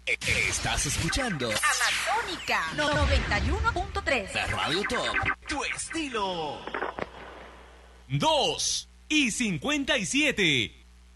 Estás escuchando Amazónica 91.3. la Radio Top, tu estilo. 2:57.